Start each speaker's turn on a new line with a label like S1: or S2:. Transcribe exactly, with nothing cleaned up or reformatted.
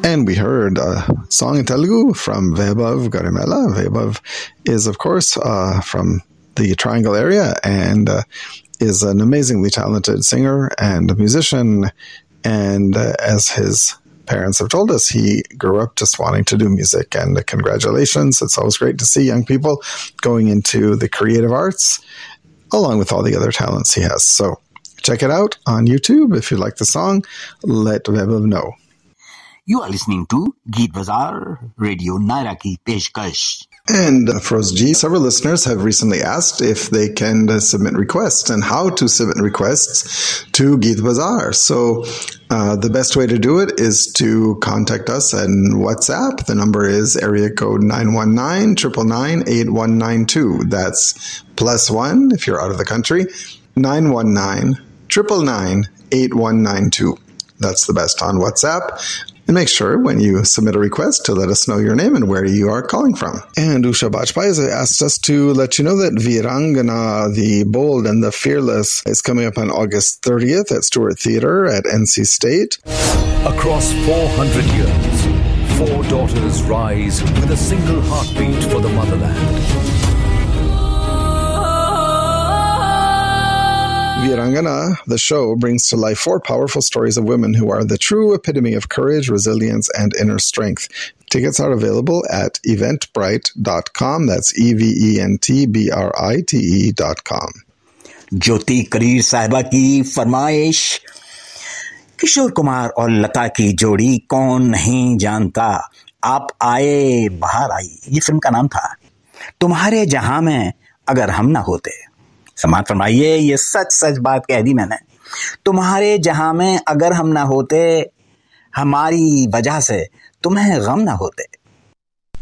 S1: And we heard a song in Telugu from Vaibhav Garimella. Vaibhav is, of course, uh, from the Triangle area and uh, is an amazingly talented singer and musician. And uh, as his parents have told us, he grew up just wanting to do music. And uh, congratulations. It's always great to see young people going into the creative arts along with all the other talents he has. So check it out on YouTube. If you like the song, let Vaibhav know.
S2: You are listening to Geet Bazaar, Radio Naira ki peshkash.
S1: And uh, Feroz G, several listeners have recently asked if they can uh, submit requests and how to submit requests to Geet Bazaar. So uh, the best way to do it is to contact us on WhatsApp. The number is area code nine one nine, nine nine nine, eight one nine two. That's plus one if you're out of the country, nine one nine, nine nine nine, eight one nine two. That's the best on WhatsApp. And make sure when you submit a request to let us know your name and where you are calling from. And Usha Bajpai asked us to let you know that Virangana, the Bold and the Fearless, is coming up on August thirtieth at Stewart Theater at N C State.
S3: Across four hundred years, four daughters rise with a single heartbeat for the motherland.
S1: Virangana, the show, brings to life four powerful stories of women who are the true epitome of courage, resilience, and inner strength. Tickets are available at eventbrite dot com. That's E V E N T B R I T E dot com.
S2: ज्योति करीर साहिबा की फरमाइश, किशोर कुमार और लता की जोड़ी कौन नहीं जानता, आप आए बाहर आई, ये फिल्म का नाम था। तुम्हारे जहां में अगर हम ना होते, समाज फरमाइए, ये सच सच बात कह दी मैंने। तुम्हारे जहां में अगर हम ना होते, हमारी वजह से तुम्हें गम ना होते।